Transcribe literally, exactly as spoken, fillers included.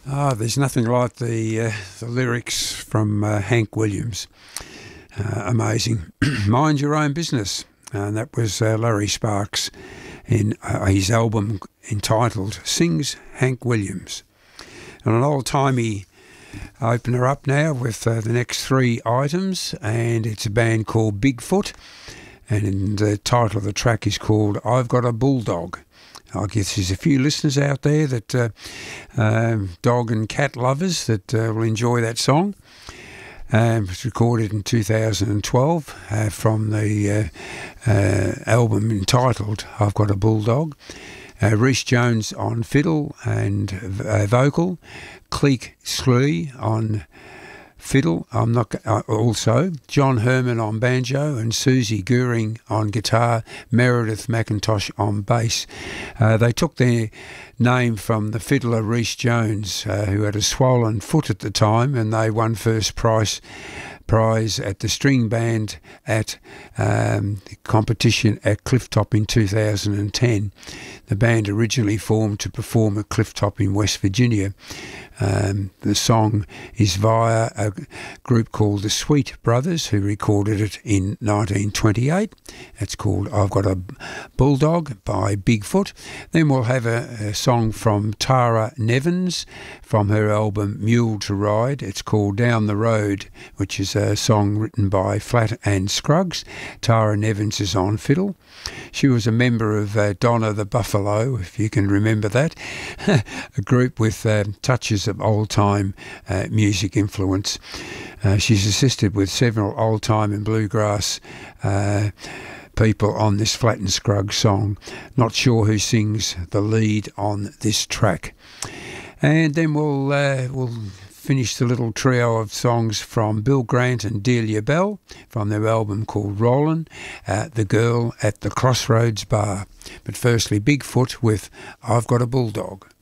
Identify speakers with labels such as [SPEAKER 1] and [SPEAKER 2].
[SPEAKER 1] Ah, there's nothing like the uh, the lyrics from uh, Hank Williams. Uh, amazing. Mind your own business. And that was uh, Larry Sparks in uh, his album entitled Sings Hank Williams. And an old-timey opener up now with uh, the next three items, and it's a band called Bigfoot, and the title of the track is called I've Got a Bulldog. I guess there's a few listeners out there that uh, uh, dog and cat lovers that uh, will enjoy that song. Um, it was recorded in two thousand twelve uh, from the uh, uh, album entitled I've Got a Bulldog. Uh, Rhys Jones on fiddle and uh, vocal, Cleek Slee on fiddle, I'm not uh, also John Herman on banjo, and Susie Goering on guitar, Meredith McIntosh on bass. Uh, they took their name from the fiddler Rhys Jones, uh, who had a swollen foot at the time, and they won first prize prize at the string band at um, the competition at Clifftop in two thousand ten. The band originally formed to perform at Clifftop in West Virginia. Um, the song is via a group called the Sweet Brothers, who recorded it in nineteen twenty-eight. It's called I've Got a Bulldog by Bigfoot. Then we'll have a, a song from Tara Nevins from her album Mule to Ride. It's called Down the Road, which is a song written by Flat and Scruggs. Tara Nevins is on fiddle. She was a member of uh, Donna the Buffalo, if you can remember that, a group with uh, touches of old-time uh, music influence. Uh, she's assisted with several old-time and bluegrass uh, people on this Flat and Scruggs song. Not sure who sings the lead on this track. And then we'll uh, we'll finish the little trio of songs from Bill Grant and Delia Bell from their album called Rollin', uh, The Girl at the Crossroads Bar. But firstly, Bigfoot with I've Got a Bulldog.